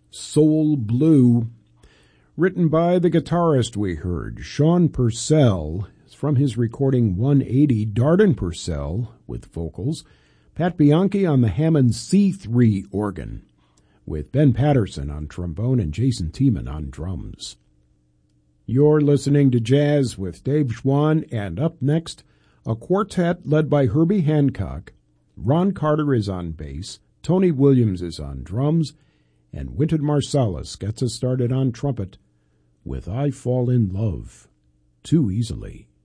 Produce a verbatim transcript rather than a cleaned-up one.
Soul Blue, written by the guitarist we heard, Sean Purcell, from his recording one eighty, Darden Purcell with vocals, Pat Bianchi on the Hammond C three organ, with Ben Patterson on trombone and Jason Tiemann on drums. You're listening to Jazz with Dave Schwann, and up next, a quartet led by Herbie Hancock. Ron Carter is on bass, Tony Williams is on drums, and Wynton Marsalis gets us started on trumpet with I Fall in Love Too Easily.